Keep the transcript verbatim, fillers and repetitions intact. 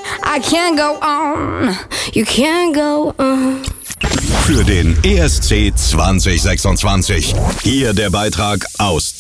I can't go on, you can't go on. Für den E S C zwanzig sechsundzwanzig. Hier der Beitrag aus